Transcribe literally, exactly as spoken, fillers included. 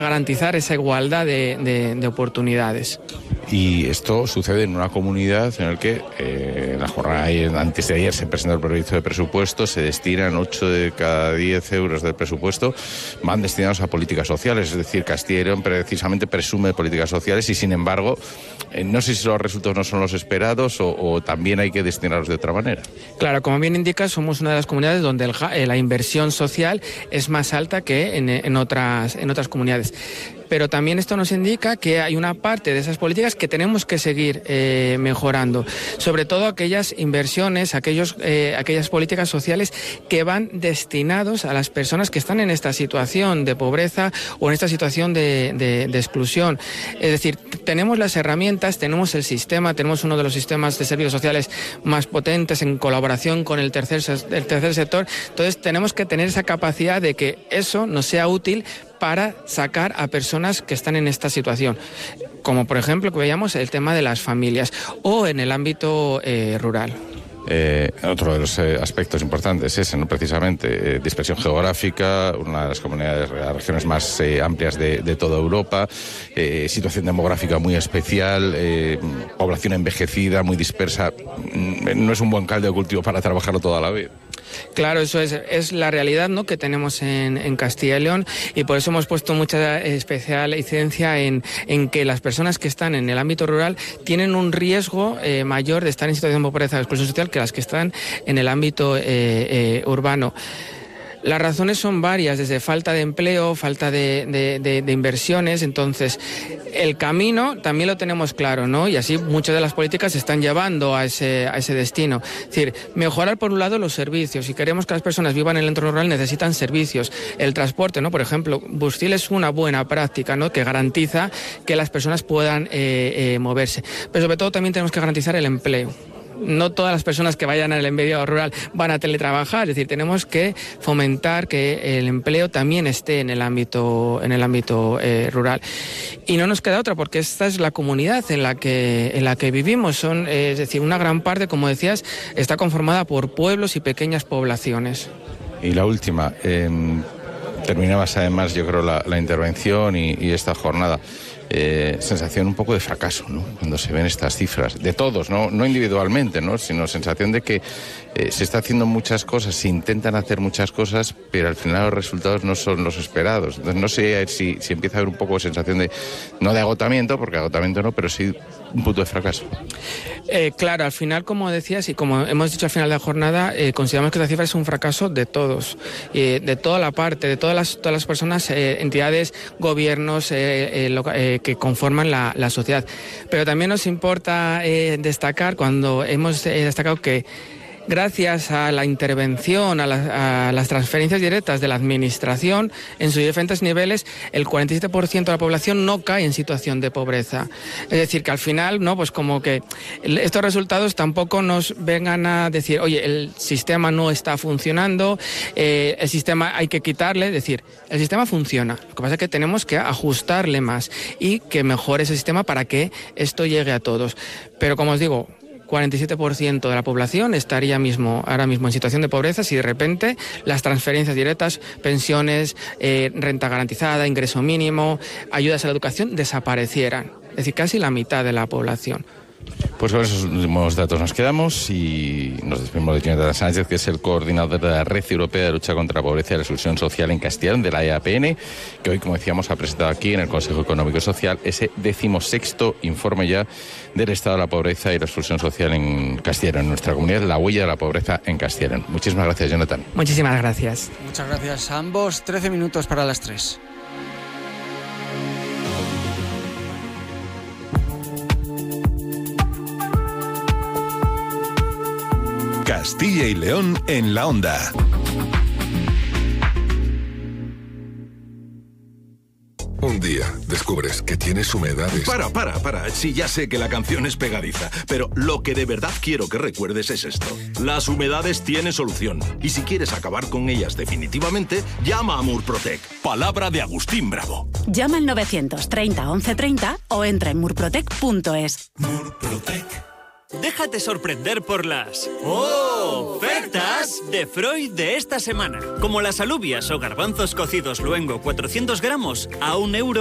garantizar esa igualdad de, de, de oportunidades. Y esto sucede en una comunidad en la que eh, la jornada antes de ayer se presentó el proyecto de presupuesto, se destinan ocho de cada diez euros del presupuesto, van destinados a políticas sociales, es decir, Castilla y León precisamente presume de políticas sociales y sin embargo, eh, no sé si los resultados no son los esperados o, o también hay que destinarlos de otra manera. Claro, como bien indica, somos una de las comunidades donde el, eh, la inversión social es más alta que en, en, otras, en otras comunidades. Pero también esto nos indica que hay una parte de esas políticas que tenemos que seguir eh, mejorando, sobre todo aquellas inversiones, aquellos, eh, aquellas políticas sociales que van destinados a las personas que están en esta situación de pobreza o en esta situación de, de, de exclusión. Es decir, tenemos las herramientas, tenemos el sistema, tenemos uno de los sistemas de servicios sociales más potentes en colaboración con el tercer, el tercer sector, entonces tenemos que tener esa capacidad de que eso nos sea útil para sacar a personas que están en esta situación, como por ejemplo que veíamos el tema de las familias o en el ámbito eh, rural. Eh, otro de los eh, aspectos importantes es, ¿no? precisamente, eh, dispersión geográfica, una de las comunidades, las regiones más eh, amplias de, de toda Europa, eh, situación demográfica muy especial, eh, población envejecida, muy dispersa. No es un buen caldo de cultivo para trabajarlo toda la vida. Claro, eso es, es la realidad, ¿no?, que tenemos en, en Castilla y León, y por eso hemos puesto mucha especial incidencia en, en que las personas que están en el ámbito rural tienen un riesgo eh, mayor de estar en situación de pobreza o exclusión social que las que están en el ámbito eh, eh, urbano. Las razones son varias, desde falta de empleo, falta de, de, de, de inversiones. Entonces, el camino también lo tenemos claro, ¿no? Y así muchas de las políticas se están llevando a ese, a ese destino. Es decir, mejorar por un lado los servicios. Si queremos que las personas vivan en el entorno rural, necesitan servicios. El transporte, ¿no? Por ejemplo, Bustil es una buena práctica, ¿no?, que garantiza que las personas puedan eh, eh, moverse. Pero sobre todo también tenemos que garantizar el empleo. No todas las personas que vayan al medio rural van a teletrabajar, es decir, tenemos que fomentar que el empleo también esté en el ámbito, en el ámbito eh, rural. Y no nos queda otra, porque esta es la comunidad en la que, en la que vivimos. Son, eh, es decir, una gran parte, como decías, está conformada por pueblos y pequeñas poblaciones. Y la última, eh, terminabas además, yo creo, la, la intervención y, y esta jornada. Eh, sensación un poco de fracaso, ¿no?, cuando se ven estas cifras, de todos, no, no individualmente, ¿no?, sino sensación de que eh, se está haciendo muchas cosas, se intentan hacer muchas cosas, pero al final los resultados no son los esperados. Entonces no sé si, si empieza a haber un poco de sensación de, no de agotamiento, porque agotamiento no, pero sí un punto de fracaso. Eh, claro, al final, como decías y como hemos dicho al final de la jornada, eh, consideramos que esta cifra es un fracaso de todos, eh, de toda la parte, de todas las, todas las personas, eh, entidades, gobiernos eh, eh, loca, eh, que conforman la, la sociedad. Pero también nos importa eh, destacar, cuando hemos eh, destacado que gracias a la intervención, a, la, a las transferencias directas de la Administración en sus diferentes niveles, el cuarenta y siete por ciento de la población no cae en situación de pobreza. Es decir, que al final, no, pues como que estos resultados tampoco nos vengan a decir, oye, el sistema no está funcionando, eh, el sistema hay que quitarle. Es decir, el sistema funciona. Lo que pasa es que tenemos que ajustarle más y que mejore ese sistema para que esto llegue a todos. Pero como os digo, cuarenta y siete por ciento de la población estaría mismo, ahora mismo en situación de pobreza si de repente las transferencias directas, pensiones, eh, renta garantizada, ingreso mínimo, ayudas a la educación desaparecieran. Es decir, casi la mitad de la población. Pues con esos últimos datos nos quedamos y nos despedimos de Jonathan Sánchez, que es el coordinador de la Red Europea de Lucha contra la Pobreza y la Exclusión Social en Castilla y León, de la E A P N, que hoy, como decíamos, ha presentado aquí en el Consejo Económico y Social ese decimosexto informe ya del estado de la pobreza y la exclusión social en Castilla y León, en nuestra comunidad, la huella de la pobreza en Castilla y León. Muchísimas gracias, Jonathan. Muchísimas gracias. Muchas gracias a ambos. trece minutos para las tres. Castilla y León en la onda. Un día descubres que tienes humedades. Para, para, para. Sí, ya sé que la canción es pegadiza, pero lo que de verdad quiero que recuerdes es esto. Las humedades tienen solución. Y si quieres acabar con ellas definitivamente, llama a Murprotec. Palabra de Agustín Bravo. Llama al novecientos treinta once treinta o entra en murprotec punto es. Murprotec. Déjate sorprender por las ofertas de Freud de esta semana. Como las alubias o garbanzos cocidos luengo cuatrocientos gramos a un euro